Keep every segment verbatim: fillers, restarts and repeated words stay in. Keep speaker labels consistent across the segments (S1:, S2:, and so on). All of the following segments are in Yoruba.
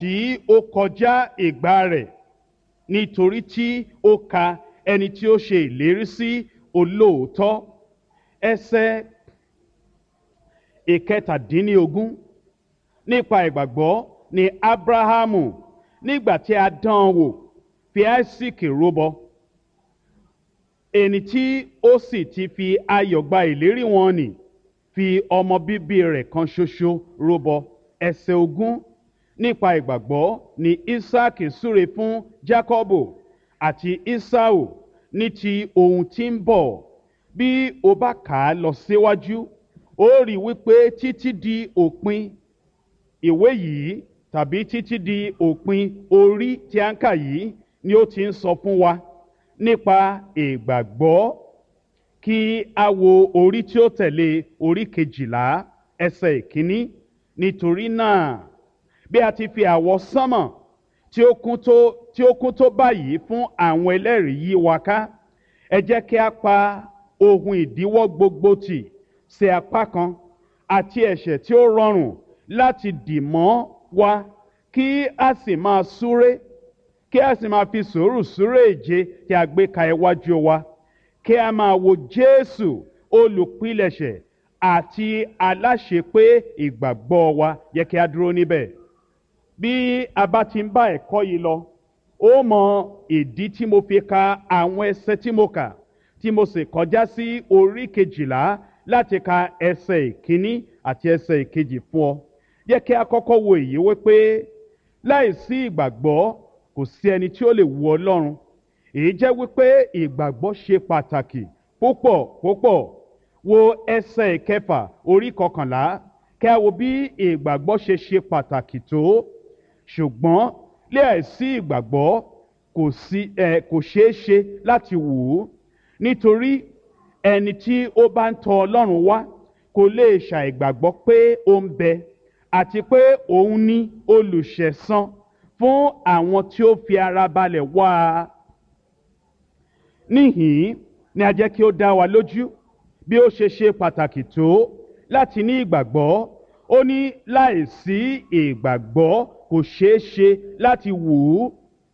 S1: tí ó kọjá ìgbà rẹ̀, nítorí tí ó ka ẹni tí ó ṣe ìlérí sí olóòótọ́. Ẹsẹ̀ ìkẹtàdínlógún, nípa ìgbàgbọ́ ni Ábúráhámù, nígbà tí a dán an wò, fi Áísákì rúbọ, ẹni tí ó sì ti fi ayọ̀ gba ìlérí wọn nì, fi ọmọ bíbí rẹ̀ kan ṣoṣo rúbọ. Ẹsẹ̀ ogún, nípa ìgbàgbọ́ ni Ísákì súre fún Jákọ́bù àti Ísáù ní ti ohun tí ń bọ̀. Bí o bá kà á lọ síwájú, ó rí wípé títí di òpin ìwé yìí tàbí títí di òpin orí tí a ń kà yìí ni ó ti ń sọ fún wa nípa ìgbàgbọ́. Kí a wo orí tí ó tẹ̀lé, orí kejìlá, ẹsẹ̀ ìkíní. Nítorí náà, bí a ti fi àwọ̀ sánmọ̀ tí ó kún tó tí ó kún tó báyìí fún àwọn ẹlẹ́rìí yí wa ká, ẹ jẹ́ kí a pa ohun ìdíwọ́ gbogbo tì sí apá kan, àti ẹ̀ṣẹ̀ tí ó rọrùn láti dì mọ́ wa, kí a sì máa súré kí a sì máa fi sùúrù súré ìje tí a gbé ka iwájú wa. Kí a máa wo Jésù, olùpilẹ̀ṣẹ̀ àti aláṣepé ìgbàgbọ́ wa. Yẹ kí a dúró níbẹ̀. Bí a bá ti ń bá ẹ̀kọ́ yìí lọ, ó mọ ìdí tí mo fi ka àwọn ẹsẹ̀ tí mo kà, tí mo sì kọjá sí orí kejìlá láti ka ẹsẹ̀ ìkíní àti ẹsẹ̀ ìkejì fún ọ. Yẹ kí a kọ́kọ́ wo èyí wípé láìsí ìgbàgbọ́ kò sí ẹni tí ó lè wu Ọlọ́run. Èyí jẹ́ wípé ìgbàgbọ́ ṣe pàtàkì púpọ̀ púpọ̀. Wo ẹsẹ̀ ìkẹfà orí kọkànlá, kí a wo bí ìgbàgbọ́ ṣe ṣe pàtàkì tó. Ṣùgbọ́n láìsí ìgbàgbọ́ kò sí ẹ kò ṣeé ṣe láti wù ú, nítorí ẹni tí ó bá ń tọ Ọlọ́run wá kò lè ṣàìgbàgbọ́ pé ó ń bẹ, àti pé òun ní olùṣẹ̀san fún àwọn tí ó fi ara balẹ̀ wá a. Níhìn-ín ni a jẹ́ kí ó dá wa lójú bí ó ṣe ṣe pàtàkì tó láti ní ìgbàgbọ́. Ó ní láìsí ìgbàgbọ́ kò ṣeé ṣe láti wù ú.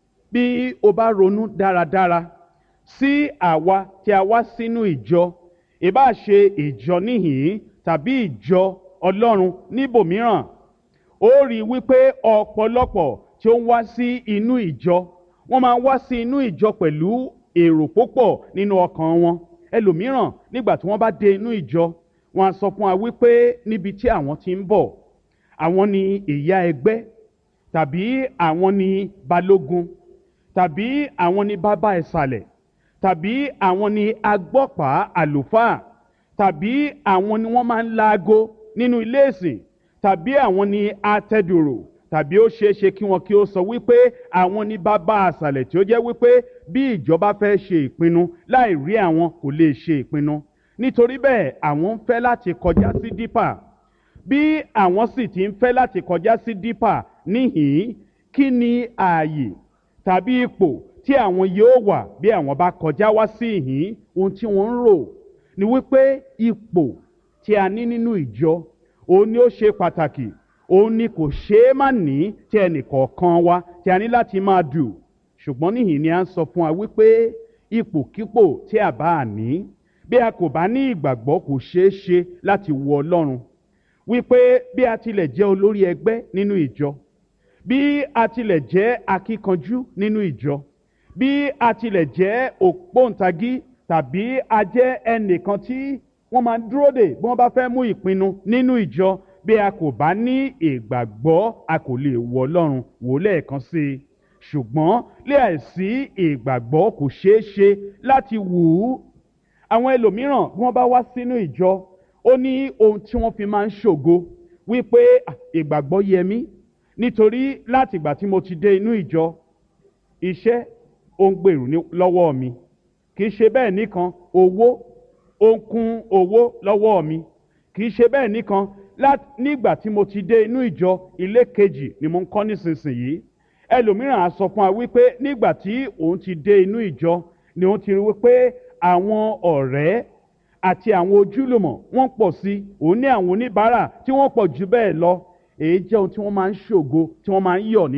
S1: Bí o bá ronú dáradára sí àwa tí a wá sínú ìjọ, ìbá ṣe ìjọ níhìn-ín tàbí ìjọ Ọlọ́run níbòmíràn, ó rí wípé ọ̀pọ̀lọpọ̀ tí ó ń wá sí inú ìjọ, wọ́n máa ń wá sí inú ìjọ pẹ̀lú èrò púpọ̀ nínú ọkàn wọn. Ẹlòmíràn nígbà tí wọ́n bá dé inú ìjọ, wọ́n á sọ fún wa wípé níbi tí àwọn ti ń bọ̀, àwọn ni ìyá ẹgbẹ́, tàbí àwọn ni balógun, tàbí àwọn ni bàbá ìsàlẹ̀, tàbí àwọn ni agbọ́pàá àlùfáà, tàbí àwọn ni wọ́n máa ń laago nínú ilé ìsìn, tàbí àwọn ni atẹ́dùrù, tàbí ó ṣeé ṣe kí wọn kí ó sọ wípé àwọn ni bàbá àsàlẹ̀ tí ó jẹ́ wípé bí ìjọba fẹ́ ṣe ìpinnu láì rí àwọn kò lè ṣe ìpinnu. Nítorí bẹ́ẹ̀ àwọn ń fẹ́ láti kọjá sí dípà. Bí àwọn sì ti ń fẹ́ láti kọjá sí dípà níhìn-ín, kí ni ààyè tàbí ipò tí àwọn yóò wà bí àwọn bá kọjá wá sí ìhín? Ohun tí wọ́n ń rò ni wípé ipò tí a ní nínú ìjọ, òun ni ó ṣe pàtàkì, òun ni kò ṣeé má ní tí ẹnìkọ̀ọ̀kan wa tí a ní láti máa dù. Ṣùgbọ́n níhìn ni a ń sọ fún wa wípé ipòkípò tí a bá ní, bí a kò bá ní ìgbàgbọ́ kò ṣeé ṣe láti wo Ọlọ́run. Wípé bí a tilẹ̀ jẹ́ olórí ẹgbẹ́ nínú ìjọ, bí a tilẹ̀ jẹ́ akíkanjú nínú ìjọ, bí a tilẹ̀ jẹ́ ògbóǹtagí, tàbí a jẹ́ ẹnìkan tí wọ́n máa ń dúró dè bí wọ́n bá fẹ́ mú ìpinnu nínú ìjọ, bí a kò bá ní ìgbàgbọ́ a kò lè wo Ọlọ́run. Wò lẹ́ẹ̀kan sí i. Ṣùgbọ́n láìsí ìgbàgbọ́ kò ṣeé ṣe láti wù ú. Àwọn ẹlòmíràn bí wọ́n bá wá sínú ìjọ, ó ní ohun tí wọ́n fi máa ń ṣògo wípé ìgbàgbọ́ yẹ mí, nítorí láti ìgbà tí mo ti dé inú ìjọ, iṣẹ́ ó ń gbèrú lọ́wọ́ mi. Kì í ṣe bẹ́ẹ̀ nìkan, owó ó ń kún owó lọ́wọ́ mi. Kì í ṣe bẹ́ẹ̀ nìkan, nígbà tí mo ti dé inú ìjọ, ilé kejì ni mo ń kọ́ nísinsìnyí. Ẹlòmíràn á sọ fún wa wípé nígbà tí òun ti dé inú ìjọ ni òun ti rí wípé àwọn ọ̀rẹ́ àti àwọn ojúlùmọ̀ wọ́n pọ̀ sí, òun ní àwọn oníbàárà tí wọ́n pọ̀ jù bẹ́ẹ̀ lọ. Èyí jẹ́ ohun tí wọ́n máa ń ṣògo, tí wọ́n máa ń yọ̀ ní.